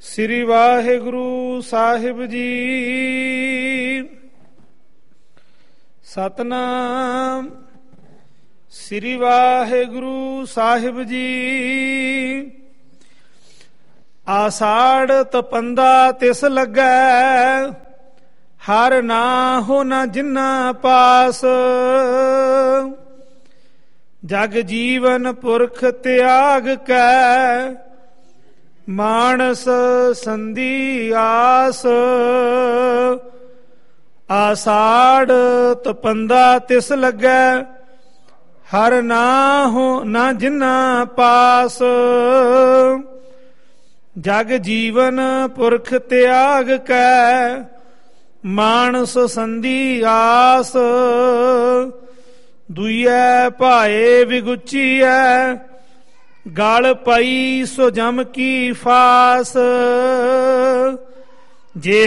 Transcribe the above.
ਸ੍ਰੀ ਵਾਹਿਗੁਰੂ ਸਾਹਿਬ ਜੀ। ਸਤਨਾਮ ਸ੍ਰੀ ਵਾਹਿਗੁਰੂ ਸਾਹਿਬ ਜੀ। ਆਸਾੜ ਤਪੰਦਾ ਤਿਸ ਲੱਗੈ, ਹਰ ਨਾਹੁ ਨ ਜਿਨਾ ਪਾਸ। ਜਗ ਜੀਵਨ ਪੁਰਖ ਤਿਆਗ ਕੈ, ਮਾਨਸ ਸੰਧੀ ਆਸ। ਆਸਾੜ ਤਪੰਦਾ ਤਿਸ ਲੱਗੈ, ਹਰ ਨਾਹੁ ਨ ਜਿਨਾ ਪਾਸ। ਜਗ ਜੀਵਨ ਪੁਰਖ ਤਿਆਗ ਕੈ, ਮਾਨਸ ਸੰਧੀ ਆਸ। ਦੁਈਐ ਭਾਏ ਵਿਗੁਚੀਐ, ਗਲ ਪਈ ਸੋ ਜਮ ਕੀ ਫਾਸ। ਜੇ